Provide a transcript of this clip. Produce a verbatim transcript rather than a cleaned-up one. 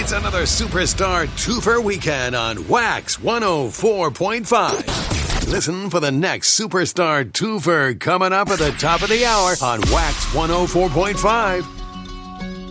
It's another Superstar Twofer weekend on Wax one oh four point five. Listen for the next Superstar Twofer coming up at the top of the hour on Wax one oh four point five.